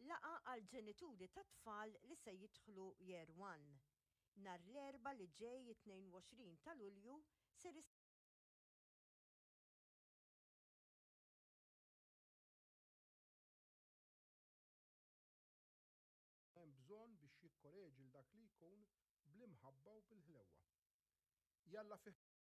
laqa għal ġenituri ta' tfal li se jidħlu Year 1. Nar l-erba li ġej 22 ta' Lulju ser hemm bżonn biex jikkoreġi dak li jkun bl-imħabba u bil-ħlewwa. Jalla fih